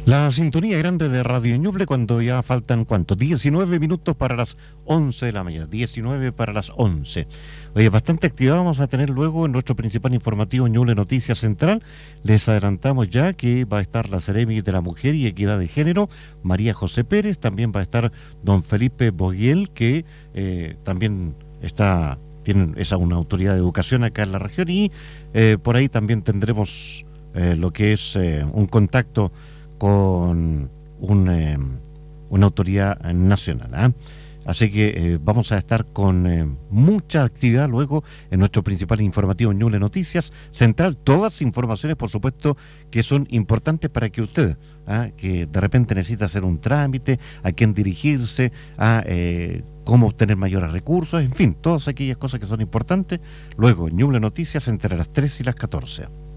La sintonía grande de Radio Ñuble cuando ya faltan, ¿cuánto? 19 minutos para las 11 de la mañana, 19 para las 11. Oye, bastante actividad vamos a tener luego en nuestro principal informativo Ñuble Noticias Central. Les adelantamos ya que va a estar la Seremi de la Mujer y Equidad de Género, María José Pérez, también va a estar don Felipe Boguiel, que también es una autoridad de educación acá en la región, y por ahí también tendremos lo que es un contacto con una autoridad nacional, ¿eh? Así que vamos a estar con mucha actividad luego en nuestro principal informativo Ñuble Noticias Central. Todas informaciones, por supuesto, que son importantes para que usted, que de repente necesita hacer un trámite, a quién dirigirse, cómo obtener mayores recursos, en fin, todas aquellas cosas que son importantes. Luego, Ñuble Noticias entre las 3 y las 14.